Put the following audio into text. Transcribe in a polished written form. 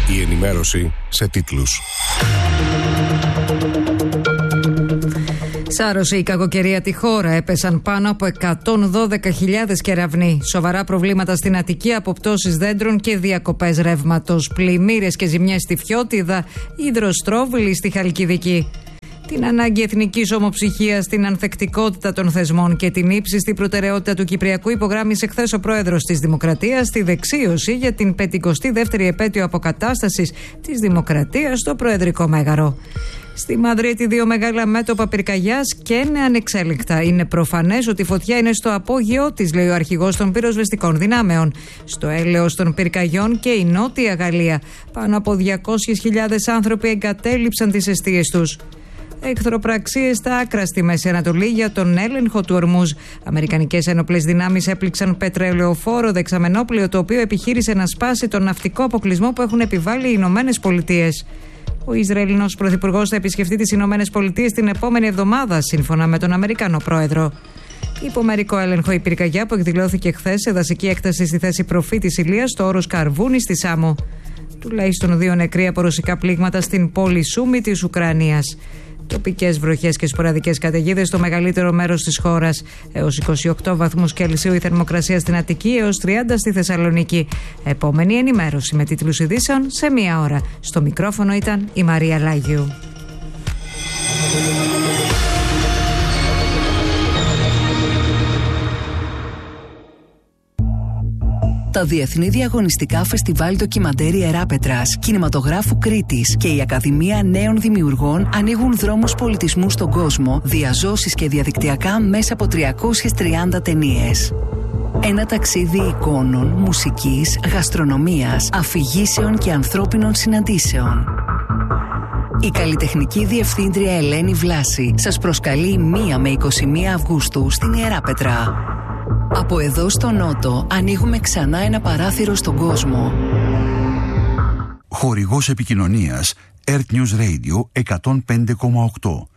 Η ενημέρωση σε τίτλους. Σάρωσε η κακοκαιρία τη χώρα. Έπεσαν πάνω από 112.000 κεραυνοί. Σοβαρά προβλήματα στην Αττική, αποπτώσεις δέντρων και διακοπές ρεύματος. Πλημμύρες και ζημιές στη Φιώτιδα, υδροστρόβιλοι στη Χαλκιδική. Την ανάγκη εθνικής ομοψυχίας, την ανθεκτικότητα των θεσμών και την ύψιστη προτεραιότητα του Κυπριακού υπογράμμισε χθες ο πρόεδρος της Δημοκρατίας στη δεξίωση για την 52η επέτειο αποκατάστασης της Δημοκρατίας στο Προεδρικό Μέγαρο. Στη Μαδρίτη, δύο μεγάλα μέτωπα πυρκαγιάς καίνε ανεξέλεγκτα. Είναι προφανές ότι η φωτιά είναι στο απόγειό της, λέει ο αρχηγός των πυροσβεστικών δυνάμεων. Στο έλεος των πυρκαγιών και η Νότια Γαλλία. Πάνω από 200.000 άνθρωποι εγκατέλειψαν τις εστίες τους. Εχθροπραξίες στα άκρα στη Μέση Ανατολή για τον έλεγχο του Ορμούζ. Αμερικανικές ένοπλες δυνάμεις έπληξαν πετρελαιοφόρο δεξαμενόπλαιο, το οποίο επιχείρησε να σπάσει τον ναυτικό αποκλεισμό που έχουν επιβάλει οι Ηνωμένες Πολιτείες. Ο Ισραηλινός Πρωθυπουργός θα επισκεφτεί τις Ηνωμένες Πολιτείες την επόμενη εβδομάδα, σύμφωνα με τον Αμερικανό Πρόεδρο. Υπό μερικό έλεγχο η πυρκαγιά που εκδηλώθηκε χθες σε δασική έκταση στη θέση Προφήτης Ηλίας στο όρος Καρβούνη στη Σάμο. Τουλάχιστον 2 νεκροί από ρωσικά πλήγματα στην πόλη Σούμι της Ουκρανίας. Τοπικές βροχές και σποραδικές καταιγίδες στο μεγαλύτερο μέρος της χώρας. Έως 28 βαθμούς Κελσίου η θερμοκρασία στην Αττική, έως 30 στη Θεσσαλονίκη. Επόμενη ενημέρωση με τίτλους ειδήσεων σε 1 ώρα. Στο μικρόφωνο ήταν η Μαρία Λάγιου. Τα Διεθνή Διαγωνιστικά Φεστιβάλ Ντοκιμαντέρ Ιεράπετρας, Κινηματογράφου Κρήτης και η Ακαδημία Νέων Δημιουργών ανοίγουν δρόμους πολιτισμού στον κόσμο, διαζώσεις και διαδικτυακά μέσα από 330 ταινίες. Ένα ταξίδι εικόνων, μουσικής, γαστρονομίας, αφηγήσεων και ανθρώπινων συναντήσεων. Η καλλιτεχνική διευθύντρια Ελένη Βλάση σας προσκαλεί 1 με 21 Αυγούστου στην Ιεράπετρα. Από εδώ στο Νότο ανοίγουμε ξανά ένα παράθυρο στον κόσμο. Χορηγός επικοινωνίας Earth News Radio 105,8.